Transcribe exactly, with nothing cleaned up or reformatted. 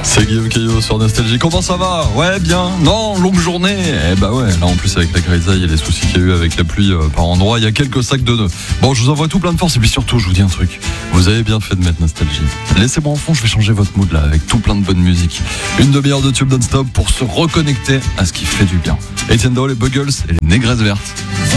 C'est Guillaume Caillot sur Nostalgie. Comment ça va? Ouais, bien. Non, longue journée. Eh bah ouais, là en plus avec la grisaille et les soucis qu'il y a eu avec la pluie euh, par endroits, il y a quelques sacs de nœuds. Bon, je vous envoie tout plein de force et puis surtout, je vous dis un truc. Vous avez bien fait de mettre Nostalgie. Laissez-moi en fond, je vais changer votre mood là avec tout plein de bonne musique. Une demi-heure de tube non-stop pour se reconnecter à ce qui fait du bien. Etienne Daho, les Buggles et les Négresses Vertes.